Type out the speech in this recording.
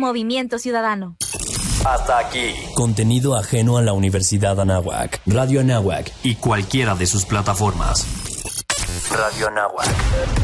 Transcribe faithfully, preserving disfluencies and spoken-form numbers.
Movimiento Ciudadano. Hasta aquí. Contenido ajeno a la Universidad Anáhuac, Radio Anáhuac y cualquiera de sus plataformas. Radio Anáhuac.